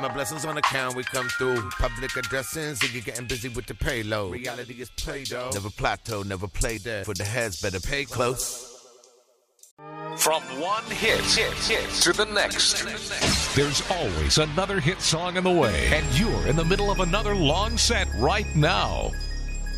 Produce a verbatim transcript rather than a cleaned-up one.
my blessings on account, we come through. Public addressing, so you're getting busy with the payload. Reality is Play-Doh. Never plateau, never play dead. For the heads, better pay close. From one hit, hit, hit to the next. There's always another hit song in the way, and you're in the middle of another long set right now.